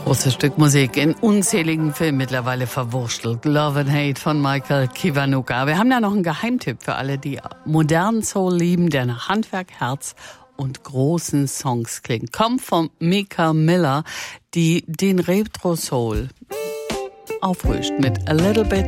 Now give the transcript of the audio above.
Großes Stück Musik in unzähligen Filmen mittlerweile verwurstelt. Love and Hate von Michael Kiwanuka. Wir haben da noch einen Geheimtipp für alle, die modernen Soul lieben, der nach Handwerk, Herz und großen Songs klingt. Kommt von Mika Miller, die den Retro Soul auffrischt mit A Little Bit